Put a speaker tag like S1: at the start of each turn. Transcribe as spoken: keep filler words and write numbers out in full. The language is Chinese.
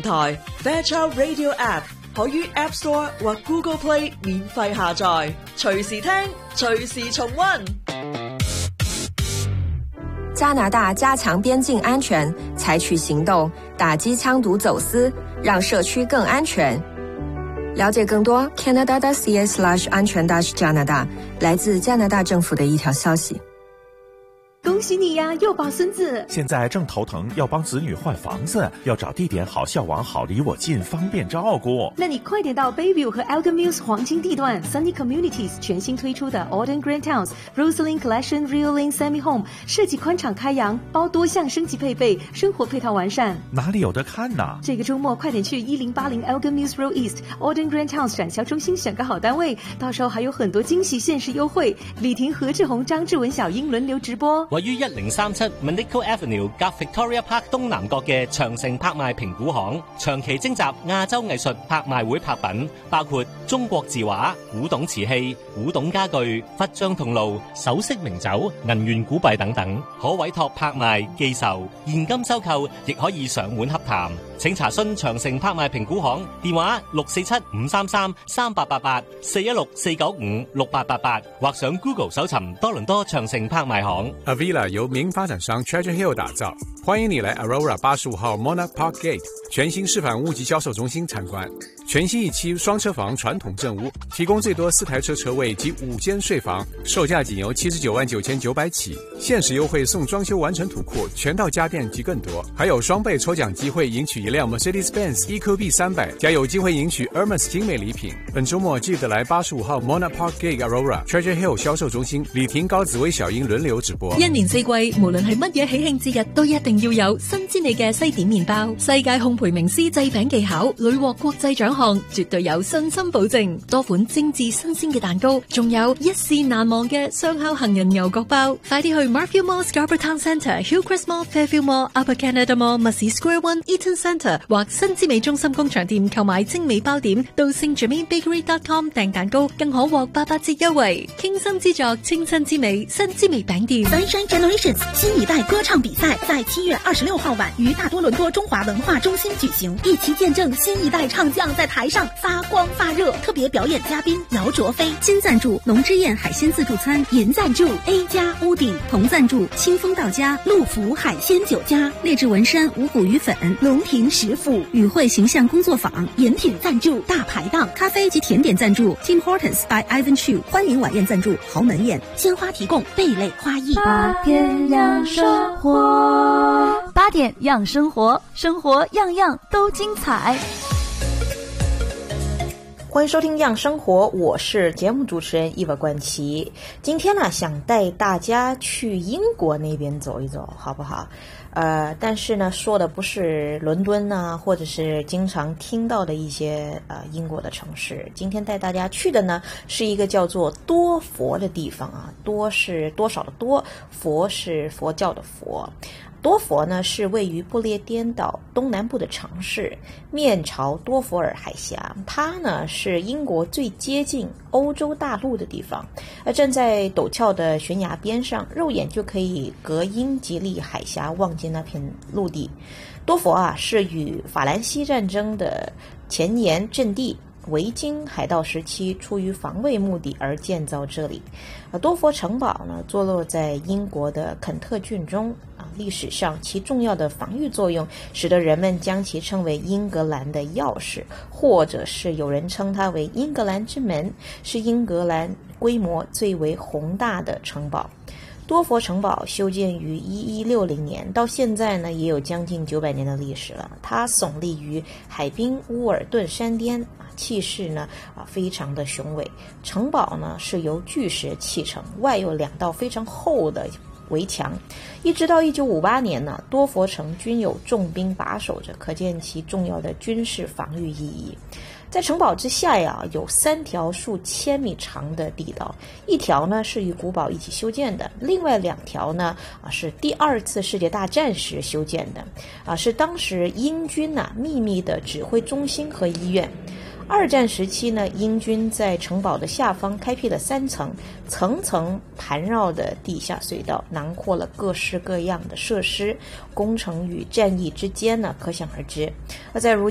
S1: 台 Fairchild Radio App 可於 App Store 或 Google Play 免費下載，隨時聽，隨時重溫。
S2: 加拿大加強邊境安全，採取行動打擊槍毒走私，讓社區更安全。了解更多 Canada.ca slash 安全 dash 加拿大，來自加拿大政府的一條消息。
S3: 恭喜你呀，又抱孫子！
S4: 現在正頭疼，要幫子女換房子，要找地點好、校網好、離我近，方便照顧。
S3: 那你快點到 Bayview 和 Elgin Mills 黃金地段 Sunny Communities 全新推出的 Auden Grand Towns Roseland Collection Real Lane Semi Home， 設計寬敞開揚，包多項升級配備，生活配套完善。
S4: 哪裡有得看呢？
S3: 這個周末快點去一零八零 Elgin Mills Road East Auden Grand Towns 展銷中心選個好單位，到時候還有很多驚喜限時優惠。李婷、何志宏、張志文、小英輪流直播。
S5: 位於一零三七 Manico Avenue 夾 Victoria Park 東南角嘅長城拍賣評估行，長期徵集亞洲藝術拍賣會拍品，包括中國字畫、古董瓷器、古董家具、佛像銅爐、首飾名酒、銀元古幣等等，可委託拍賣、寄售、現金收購，亦可以上門洽談。請查詢長城拍賣評估行電話六四七五三三三八八八四一六四九五六八八八，或上 Google 搜尋多倫多長城拍賣行。
S6: Avila 由名發展商 Treasure Hill 打造，歡迎你來 Aurora 八十五號 Monarch Park Gate 全新示範物級銷售中心參觀。全新一期雙車房傳統正屋，提供最多四台車車位及五間睡房，售價僅由七十九萬九千九百起，限時優惠送裝修完成圖庫、全套家電及更多，還有雙倍抽獎機會，贏取一輛 Mercedes-Benz E Q B 三百，加有機會贏取 Hermes 精美禮品。本周末記得來八十五號 Monarch Park Gate Aurora Treasure Hill 銷售中心，李婷、高紫薇、小英輪流直播。
S7: 一年四季，無論係乜嘢喜慶節日，都一定要有新之味嘅西點麵包。世界烘焙名師製餅技巧，屢獲國際獎項，絕對有信心保證。多款精緻新鮮嘅蛋糕，仲有一試難忘嘅雙烤杏仁牛角包。快啲去 Marfield Mall Scarborough Town Centre、Hillcrest Mall、Fairfield Mall、Upper Canada Mall、Massey Square One、Eaton Centre 或新之美中心工場店購買精美包點，到 Saint Germain Bakery dot com 訂蛋糕，更可獲八八折優惠。傾心之作，清新之美，新之美餅店。
S8: Sunshine Generations 新一代歌唱比賽在七月二十六號晚於大多倫多中華文化中心舉行，一起見證新一代唱將在台上發光發熱。特別表演嘉賓姚卓飛，金贊助龍之宴海鮮自助餐，銀贊助 A 加屋頂，同贊助清風到家陸福海鮮酒家，劣質文山五谷魚粉，龍庭食府與會形象工作坊，飲品贊助大排檔，咖啡及甜點贊助 Tim Hortons by Ivan Chu， 歡迎晚宴贊助豪門宴，鮮花提供貝類花藝。
S9: 八點養生活，八點養生活，生活樣樣都精彩。
S10: 歡迎收聽樣生活，我是節目主持人伊娃冠琪。今天呢，想帶大家去英國那邊走一走，好不好？呃，但是呢，說的不是倫敦啊，或者是經常聽到的一些呃英國的城市。今天帶大家去的呢，是一個叫做多佛的地方啊。多是多少的多，佛是佛教的佛。多佛呢是位於不列顛島東南部的城市，面朝多佛爾海峽。它呢是英國最接近歐洲大陸的地方，而站在陡峭的懸崖邊上，肉眼就可以隔英吉利海峽望見那片陸地。多佛啊是與法蘭西戰爭的前沿陣地，維京海盜時期出於防衛目的而建造這裡。多佛城堡呢坐落在英國的肯特郡中啊，歷史上其重要的防禦作用使得人們將其稱為英格蘭的鑰匙，或者是有人稱它為英格蘭之門，是英格蘭規模最為宏大的城堡。多佛城堡修建於一一六零年，到現在呢也有將近九百年的歷史了。它聳立於海濱烏爾頓山巔啊，氣勢呢啊非常的雄偉。城堡呢是由巨石砌成，外有兩道非常厚的圍牆。一直到一九五八年呢，多佛城均有重兵把守着，可見其重要的軍事防禦意義。在城堡之下呀，有三條數千米長的地道，一條呢是與古堡一起修建的，另外兩條呢啊是第二次世界大戰時修建的，啊是當時英軍呐、啊、秘密的指揮中心和醫院。二戰時期呢，英軍在城堡的下方開闢了三層，層層盤繞的地下隧道，囊括了各式各樣的設施，工程與戰役之間呢，可想而知。而在如